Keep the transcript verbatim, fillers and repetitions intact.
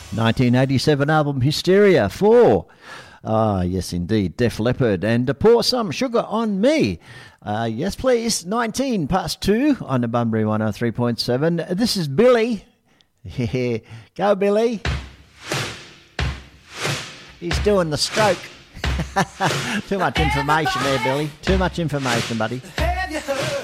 nineteen eighty-seven album Hysteria. Four. Ah, yes, indeed. Def Leppard and uh, Pour Some Sugar on Me. Uh, yes, please. nineteen past two on the Bunbury one oh three point seven. This is Billy. Go, Billy. He's doing the stroke. Too much information there, Billy. Too much information, buddy. Have you heard?